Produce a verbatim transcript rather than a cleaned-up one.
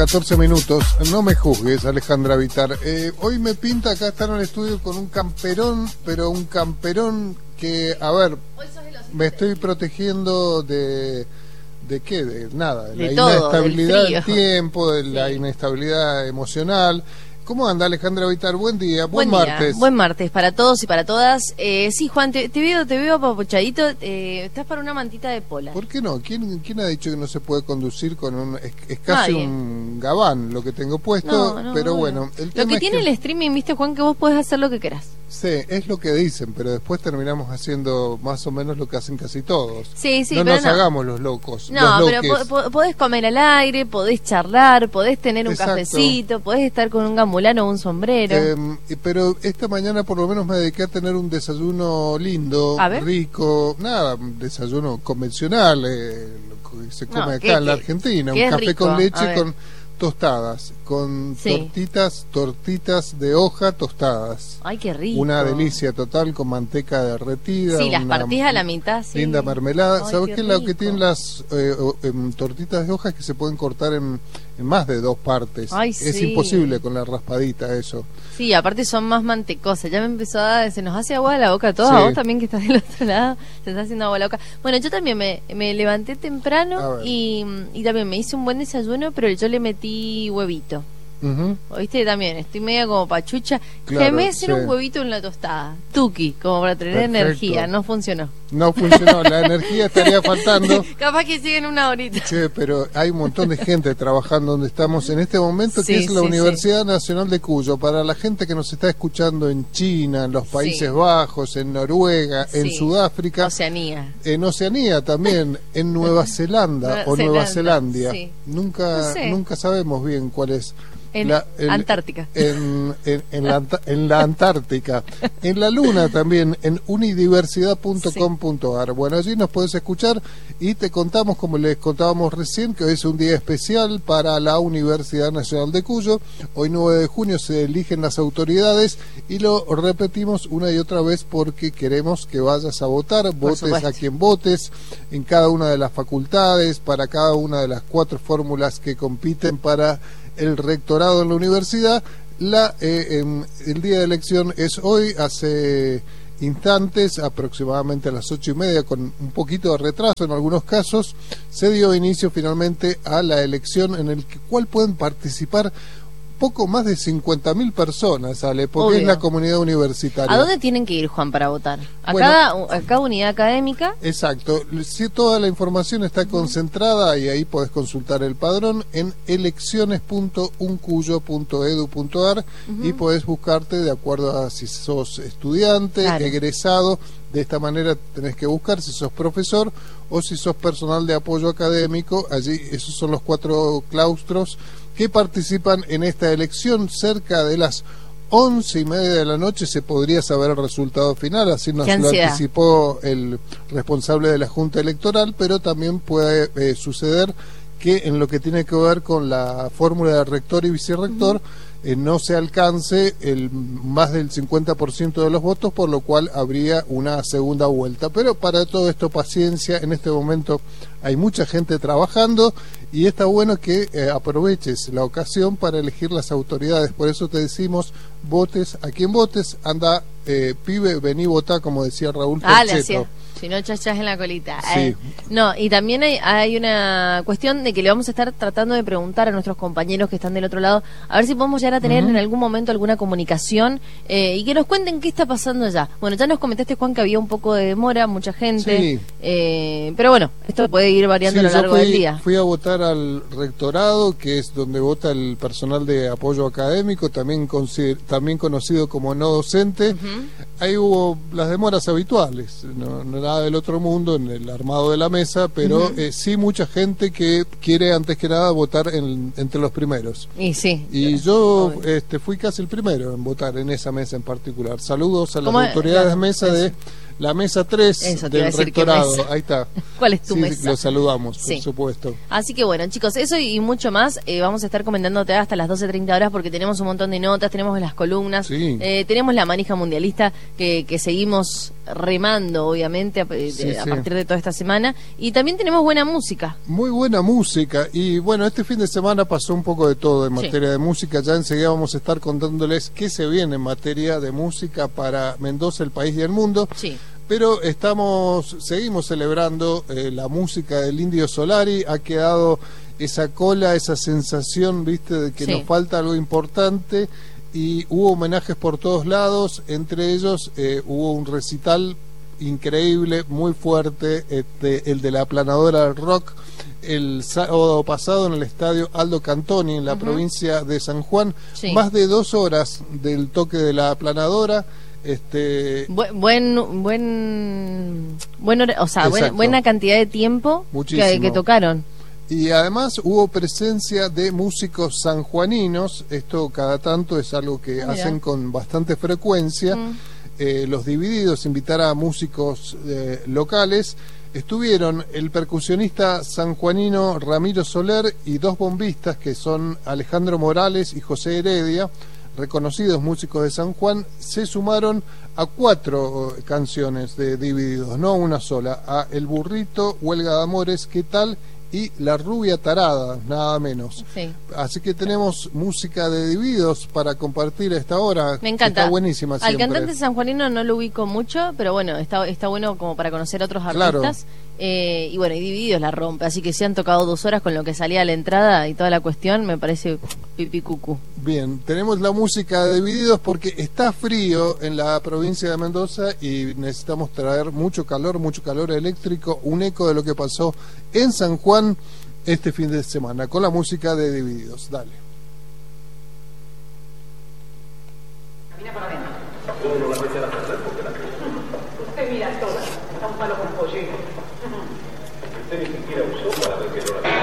catorce minutos. No me juzgues, Alejandra Vitar. Eh, hoy me pinta acá estar en el estudio con un camperón, pero un camperón que, a ver, me estoy protegiendo de... ¿De qué? De nada, de, de la todo, inestabilidad del, del tiempo, de sí. la inestabilidad emocional. ¿Cómo anda, Alejandra Vitar? Buen día, buen, buen martes. Día, buen martes para todos y para todas. Eh, sí, Juan, te, te veo te veo apapuchadito. Eh, estás para una mantita de pola. ¿Por qué no? ¿Quién, quién ha dicho que no se puede conducir con un... Es, es casi Nadie. un gabán lo que tengo puesto, no, no, pero bueno. bueno el lo tema que tiene es que... el streaming, viste, Juan, que vos podés hacer lo que querás. Sí, es lo que dicen, pero después terminamos haciendo más o menos lo que hacen casi todos. Sí, sí, no pero nos no. hagamos los locos. No, los pero po po podés comer al aire, podés charlar, podés tener un Exacto. cafecito, podés estar con un gambulano o un sombrero. Eh, pero esta mañana por lo menos me dediqué a tener un desayuno lindo, rico, nada, un desayuno convencional, eh, lo que se come no, acá ¿qué, en la Argentina, un café rico? con leche con tostadas, con sí. tortitas, tortitas de hoja tostadas. Ay, qué rico. Una delicia total con manteca derretida. Sí, las una partís a la mitad, sí. Linda mermelada. Ay, ¿Sabes qué qué? Lo que tienen las eh, eh, tortitas de hoja es que se pueden cortar en, en más de dos partes. Ay, es sí. imposible con la raspadita eso. Sí, aparte son más mantecosas. Ya me empezó a dar, se nos hace agua a la boca a todos. Sí. A vos también que estás del otro lado, se está haciendo agua a la boca. Bueno, yo también me, me levanté temprano y, y también me hice un buen desayuno, pero yo le metí huevito. Uh-huh. ¿Viste? También estoy media como pachucha. Claro, que me hacer sí. un huevito en la tostada, tuki, como para tener Perfecto. energía. No funcionó. No funcionó, la energía estaría faltando. Capaz que siguen una horita. Che, pero hay un montón de gente trabajando donde estamos en este momento, sí, que es la sí, Universidad sí. Nacional de Cuyo. Para la gente que nos está escuchando en China, en los Países sí. Bajos, en Noruega, sí. en Sudáfrica. Oceanía. En Oceanía también, en Nueva Zelanda o Nueva Zelandia. Sí. Nunca, no sé. nunca sabemos bien cuál es. En la, el, Antártica. En, en, en, la, en la Antártica. En la Luna también, en unidiversidad punto com punto a r. Sí. Bueno, allí nos puedes escuchar y te contamos, como les contábamos recién, que hoy es un día especial para la Universidad Nacional de Cuyo. Hoy nueve de junio se eligen las autoridades y lo repetimos una y otra vez porque queremos que vayas a votar, votes a quien votes, en cada una de las facultades, para cada una de las cuatro fórmulas que compiten para el rectorado en la universidad. La, eh, eh, el día de elección es hoy, hace instantes, aproximadamente a las ocho y media, con un poquito de retraso en algunos casos, se dio inicio finalmente a la elección en el cual pueden participar poco más de cincuenta mil personas, Ale, porque Obvio. es la comunidad universitaria. ¿A dónde tienen que ir, Juan, para votar? ¿A, bueno, cada, a cada unidad académica? Exacto. Sí, toda la información está concentrada y ahí podés consultar el padrón en elecciones punto uncuyo punto edu punto a r uh-huh. y podés buscarte de acuerdo a si sos estudiante, claro. egresado. De esta manera tenés que buscar si sos profesor o si sos personal de apoyo académico. Allí esos son los cuatro claustros que participan en esta elección. Cerca de las once y media de la noche se podría saber el resultado final, así nos lo anticipó el responsable de la Junta Electoral, pero también puede eh, suceder que en lo que tiene que ver con la fórmula de rector y vicerrector, uh-huh. Eh, no se alcance el más del cincuenta por ciento de los votos, por lo cual habría una segunda vuelta. Pero para todo esto, paciencia. En este momento hay mucha gente trabajando y está bueno que eh, aproveches la ocasión para elegir las autoridades. Por eso te decimos, votes a quien votes. Anda, eh, pibe, vení votá, como decía Raúl Torcheto. Si no, chachas en la colita. Sí. Eh, no, y también hay, hay una cuestión de que le vamos a estar tratando de preguntar a nuestros compañeros que están del otro lado, a ver si podemos llegar a tener uh-huh. en algún momento alguna comunicación eh, y que nos cuenten qué está pasando allá. Bueno, ya nos comentaste, Juan, que había un poco de demora, mucha gente, sí. eh, pero bueno, esto puede ir variando sí, a lo largo fui, del día. Fui a votar al rectorado, que es donde vota el personal de apoyo académico, también, también conocido como no docente. Uh-huh. Ahí hubo las demoras habituales, no, no nada del otro mundo en el armado de la mesa, pero uh-huh. eh, sí mucha gente que quiere antes que nada votar en, entre los primeros. Y sí. Y yo este, fui casi el primero en votar en esa mesa en particular. Saludos a las autoridades de mesa de la mesa tres Eso, te iba a del decir, ¿qué rectorado. mesa? Ahí está. ¿Cuál es tu Sí, mesa? Lo saludamos, Sí. por supuesto. Así que bueno, chicos, eso y mucho más eh, vamos a estar comentándote hasta las doce treinta horas porque tenemos un montón de notas, tenemos las columnas, Sí. eh, tenemos la manija mundialista que, que seguimos remando, obviamente, a, de- Sí, a sí. partir de toda esta semana. Y también tenemos buena música. Muy buena música. Y bueno, este fin de semana pasó un poco de todo en Sí. materia de música. Ya enseguida vamos a estar contándoles qué se viene en materia de música para Mendoza, el país y el mundo. Sí. Pero estamos, seguimos celebrando eh, la música del Indio Solari. Ha quedado esa cola, esa sensación, viste, de que Sí. nos falta algo importante. Y hubo homenajes por todos lados. Entre ellos eh, hubo un recital increíble, muy fuerte, este, el de la aplanadora del rock, el sábado pasado en el estadio Aldo Cantoni, en la Ujú. provincia de San Juan. Sí. Más de dos horas del toque de la aplanadora. Este, Bu- buen, buen, buen hora- o sea, buena, Exacto. buena cantidad de tiempo que, Muchísimo. que tocaron. Y además hubo presencia de músicos sanjuaninos, esto cada tanto es algo que Ah, mira. hacen con bastante frecuencia. Mm. Eh, los Divididos, invitar a músicos eh, locales. Estuvieron el percusionista sanjuanino Ramiro Soler y dos bombistas que son Alejandro Morales y José Heredia, reconocidos músicos de San Juan. Se sumaron a cuatro eh, canciones de Divididos, no una sola, a El Burrito, Huelga de Amores, ¿qué tal? Y La Rubia Tarada, nada menos. Sí. Así que tenemos música de Divididos para compartir a esta hora. Me encanta. Está buenísima Al siempre. cantante sanjuanino no lo ubico mucho, pero bueno, está, está bueno como para conocer a otros Claro. artistas. Eh, y bueno, y Divididos la rompe, así que si han tocado dos horas con lo que salía a la entrada y toda la cuestión, me parece pipi cucú. Bien, tenemos la música de Divididos porque está frío en la provincia de Mendoza y necesitamos traer mucho calor, mucho calor eléctrico, un eco de lo que pasó en San Juan este fin de semana con la música de Divididos. Dale. Usted mira toda, está un palo con pollero. Usted ni siquiera usó para ver que no la